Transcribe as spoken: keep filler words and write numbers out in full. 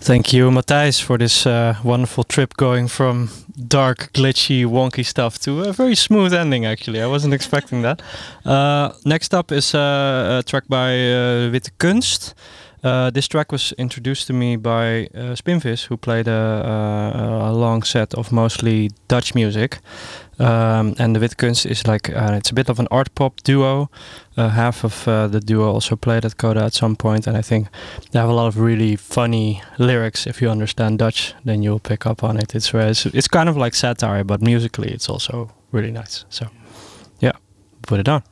Thank you, Matthijs, for this uh, wonderful trip going from dark, glitchy, wonky stuff to a very smooth ending, actually. I wasn't expecting that. Uh, next up is uh, a track by uh, Witte Kunst. Uh, this track was introduced to me by uh, Spinvis, who played a, a, a long set of mostly Dutch music. Um, and the Witte Kunst is like, uh, it's a bit of an art pop duo. Uh, half of uh, the duo also played at Coda at some point, and I think they have a lot of really funny lyrics. If you understand Dutch, then you'll pick up on it. It's, it's, it's kind of like satire, but musically it's also really nice. So, yeah, put it on.